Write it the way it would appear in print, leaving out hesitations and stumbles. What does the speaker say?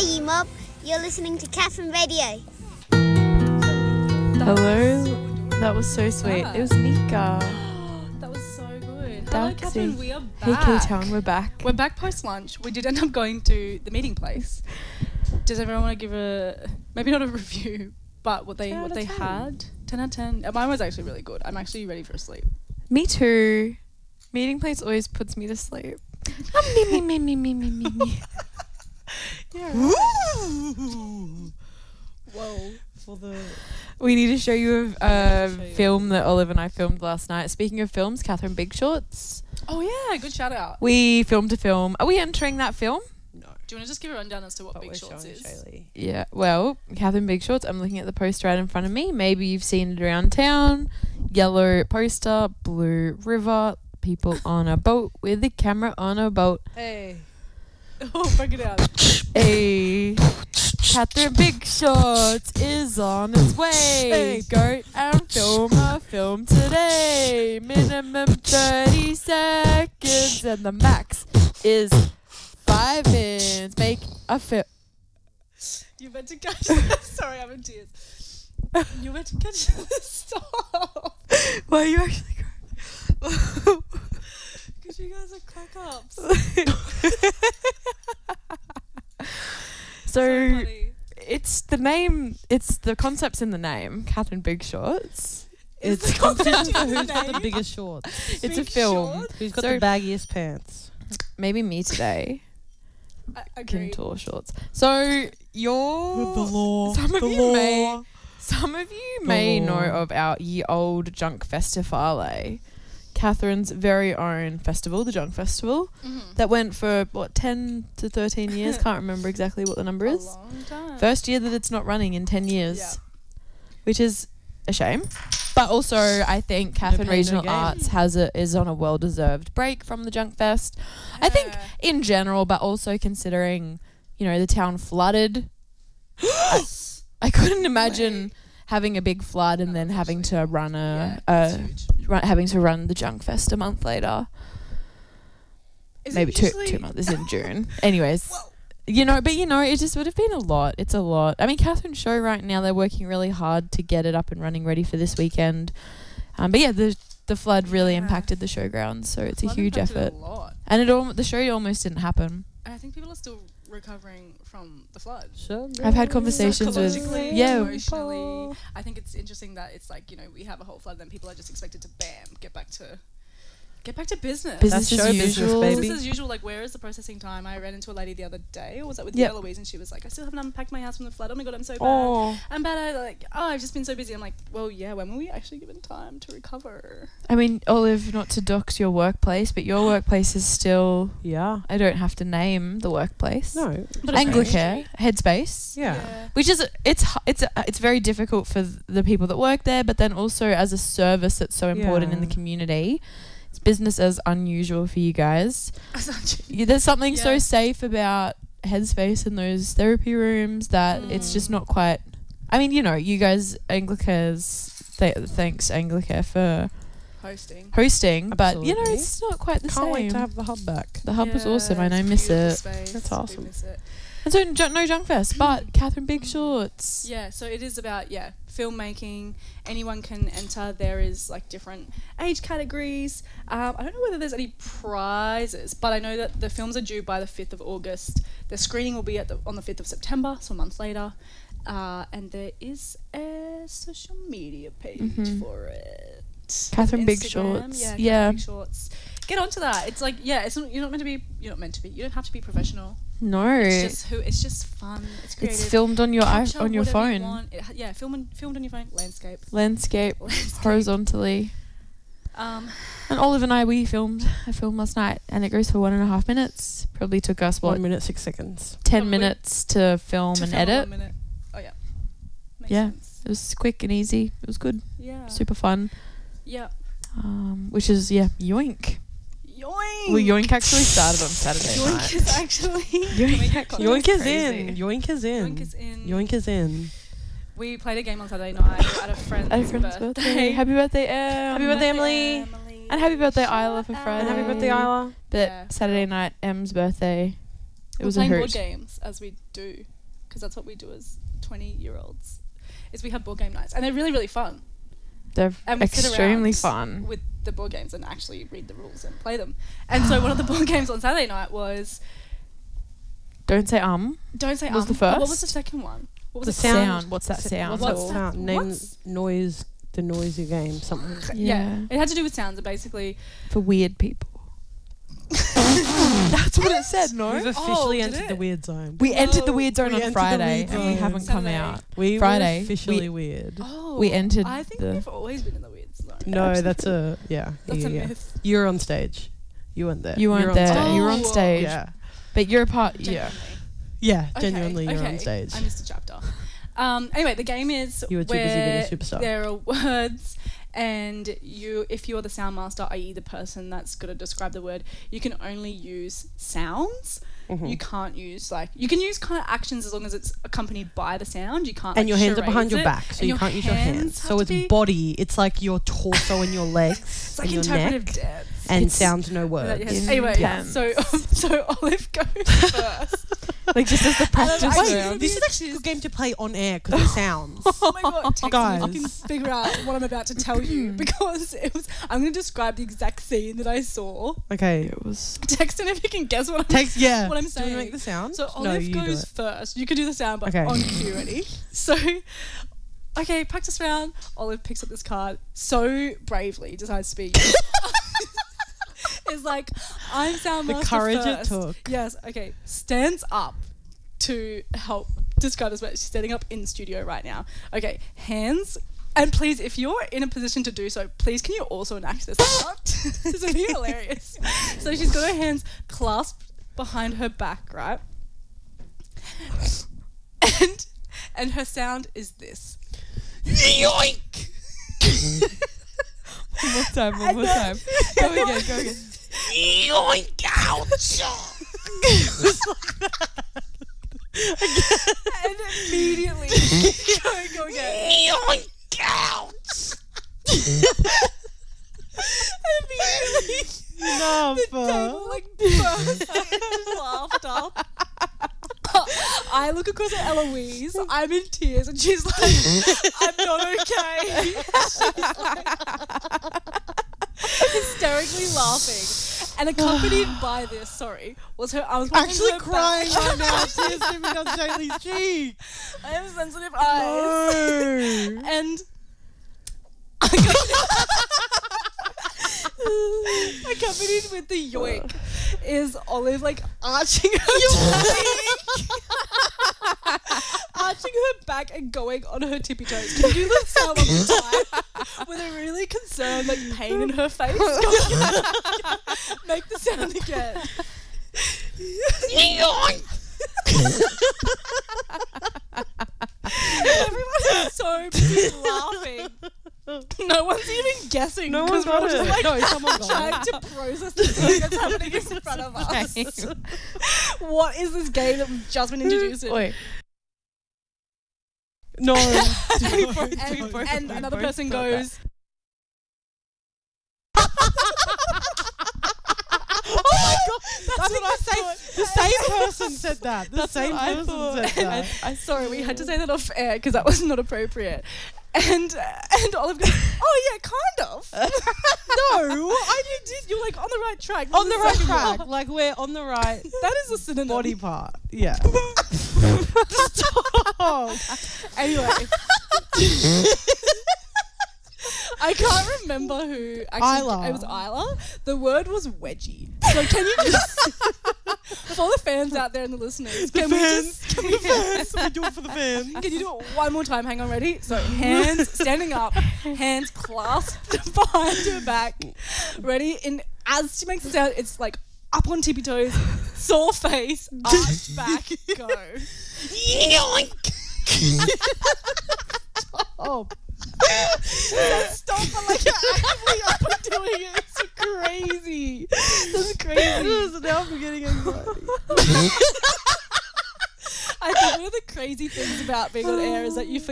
Hey, you mob. You're listening to Catherine Radio. Hello. That was so sweet. It was Nika. That was so good. Daxi. Hello, Catherine. We are Hey, back. K-Town, we're back. We're back post-lunch. We did end up going to the meeting place. Does everyone want to give maybe not a review, but what they had? 10 out of 10. Mine was actually really good. I'm actually ready for a sleep. Me too. Meeting place always puts me to sleep. Me. Yeah. Whoa. We need to show you a film that Olive and I filmed last night. Speaking of films, Catherine Big Shorts. Oh, yeah. Good shout out. We filmed a film. Are we entering that film? No. Do you want to just give a rundown as to what Big Shorts is? Shaylee. Yeah. Well, Catherine Big Shorts. I'm looking at the poster right in front of me. Maybe you've seen it around town. Yellow poster, blue river, people on a boat with a camera on a boat. Hey. Oh, break it out. Hey, Catherine Big Shorts is on its way. Hey. Go and film a film today. Minimum 30 seconds and the max is 5 minutes. Make a film. You meant to catch this. Sorry, I'm in tears. You meant to catch this. Stop. Why are you actually crying? Because you guys are crack-ups. So funny. it's the name. It's the concept's in the name. Catherine Big Shorts. Is It's the a competition for concept in who's the got the name? biggest shorts. It's a Big film. Shorts? Who's got So- the baggiest pants. Maybe me today. I agree. Contour shorts. So you're Some of you may know of our ye old Junk Festivale, Catherine's very own festival, the Junk Festival, that went for 10 to 13 years. Can't remember exactly what the number A is. long time. First year that it's not running in 10 years, Yeah. which is a shame. But also, I think Catherine pain, no Regional gain. Arts is on a well-deserved break from the Junk Fest. I think Yeah. in general, but also considering, the town flooded. I couldn't imagine having a big flood and then having to run it's huge. having to run the Junk Fest a month later. Is Maybe it two usually- months. It's in June. Anyways, Whoa. it just would have been a lot. It's a lot. I mean, Catherine's show right now, they're working really hard to get it up and running ready for this weekend. But yeah, the flood really Yeah. impacted the showgrounds, so it's a Flood huge impacted effort. A lot. And the show almost didn't happen. And I think people are still recovering from the flood. I've had conversations with Psychologically, emotionally. I think it's interesting that it's like, we have a whole flood, then people are just expected to get back to business. Business That's show as business, usual. baby. Business as usual, like, where is the processing time? I ran into a lady the other day, or was that with Yep. Eloise, and she was like, I still haven't unpacked my house from the flood. Oh my God, I'm so bad. Oh. I'm bad. I've just been so busy. I'm like, well, yeah, when were we actually given time to recover? I mean, Olive, not to dox your workplace, but your workplace is still. Yeah. I don't have to name the workplace. No. But it's Anglicare, Headspace. Yeah. Which is it's very difficult for the people that work there, but then also as a service that's so important in the Yeah. community. It's business as unusual for you guys. There's something so Yeah. safe about Headspace and those therapy rooms that it's just not quite. I mean, you guys, Anglicare's. Thanks, Anglicare, for hosting, but Absolutely. it's not quite the Can't same. wait to have the hub back. The hub was awesome, and I miss it. That's awesome. And so no Junk Fest, but Catherine Big Shorts. Yeah, so it is about, filmmaking. Anyone can enter. There is, different age categories. I don't know whether there's any prizes, but I know that the films are due by the 5th of August. The screening will be on the 5th of September, so a month later. And there is a social media page for it. Catherine Big Instagram, Shorts. Yeah, Yeah. Catherine Big Shorts. Get onto that. It's you're not meant to be. You don't have to be professional. No. It's just fun. It's creative. It's filmed on your Capture on your whatever you phone. want. Filmed on your phone. Landscape, Landscape. horizontally. And Olive and I, we filmed a film last night, and it goes for 1.5 minutes. Probably took us 1 minute, 6 seconds. 10 Probably. minutes to film to and film in edit. 1 minute. Oh yeah. Makes Yeah. sense. It was quick and easy. It was good. Yeah. Super fun. Yeah. Which is yoink. Yoink. Well, yoink actually started on Saturday Yoink night. is actually. Yoink actually- Yoink is crazy. in. Yoink is in. Yoink is in. Yoink is in. We played a game on Saturday night at a friend's, At a friend's birthday. Happy birthday, Happy birthday, Emily. And happy birthday, Isla, for Shout Friday. And happy birthday, Isla. But Yeah. Saturday night, Em's birthday. It We're was a playing board hoot. games as we do, because that's what we do as 20-year-olds. Is we have board game nights, and they're really, really fun. They're And we sit extremely around fun. with the board games and actually read the rules and play them. And so one of the board games on Saturday night was Don't say Don't Say Was the What was first? the second one? What The was it? sound. sound. What's that sound? What's What's that that- sound? Name what's- noise. The noisy game. Something. Yeah. Yeah. It had to do with sounds, and basically For weird people. That's what it said, no? We've officially did entered it? the weird zone. We entered the Whoa. weird zone We on entered the Friday weird and we zone. haven't come Saturday. out. We Friday, were officially weird. Oh, We entered I think the- we've always been in the weird zone. No, that's a yeah. That's yeah, a yeah. myth. You were on stage. You weren't there. You weren't were on there. stage. You were on Oh. stage. Yeah. But you're a part. Yeah. Genuinely. Yeah. Okay, Genuinely, you're on stage. I missed a chapter. Anyway, the game is You were too busy being a where superstar. there are words, and if you're the sound master, i.e. the person that's got to describe the word, you can only use sounds. Mhm. You can't use you can use kind of actions as long as it's accompanied by the sound. You can't. And your hands are charades behind your it, back, so and you can't use your hands. have So to it's be- body. It's like your torso and your legs It's and like your interpretive neck, dance. and It's- sounds no words. Yes. Anyway, Intense. so Olive goes first. Like just as the practice actually- round. This is actually a good game to play on air because it sounds. Oh my god, text Guys. me if you can figure out what I'm about to tell you because I'm going to describe the exact scene that I saw. Okay. It was. Text and if you can guess what I'm Text. Yeah. what I'm Do you saying. want to make the sound? So no, Olive you do goes it. first. You can do the sound, but Okay. on cue, ready? So, okay, practice round. Olive picks up this card so bravely, decides to be. It's like, I'm sound The master courage it first. took. Yes, okay. Stands up to help describe this, but she's standing up in studio right now. Okay, hands. And please, if you're in a position to do so, please can you also enact this out? This would be hilarious. So she's got her hands clasped behind her back, right? And her sound is this. Yoink! One more time. One more time. Go again. Go again. Yoink! Ouch! And immediately go again. Yoink! Ouch! Immediately the table like bursts into laughter. I look across at Eloise. I'm in tears, and she's like, "I'm not okay." She's like, hysterically laughing, and accompanied by this, was her arms behind Actually her crying back. right now. Tears streaming down Jaylee's cheek. I have sensitive eyes, No. and accompanied with the yoink is Olive like arching her arching her back and going on her tippy toes. Can you do the sound one more time with a really concerned like pain in her face? Go again. Make the sound again. Everyone is so busy laughing. No one's even guessing. No 'cause one's got we're just, it. like, No, someone got trying it. to process the thing that's happening in front of us. What is this game that we've just been introduced to? Wait. No. And another person goes, Oh my god! That's what I say. The same person said that. The same person said that. sorry, we had to say that off air because that was not appropriate. And Olive goes, oh yeah, kind of. No, I did. You're like on the right track. On the right Second track. one. Like we're on the right That is a synonym. body part. Yeah. Stop. Anyway. I can't remember who actually. Isla. It was Isla. The word was wedgie. So can you just for the fans out there and the listeners, can we do it for the fans. can you do it one more time? Hang on, ready? So hands standing up, hands clasped behind her back. Ready? And as she makes the sound, it's like up on tippy toes, sore face, arched back, go. Yoink! Oh. Stop, but like you're actively up and doing it. It's crazy. That's crazy. Now I'm getting anxiety. I think one of the crazy things about being on air is that you forget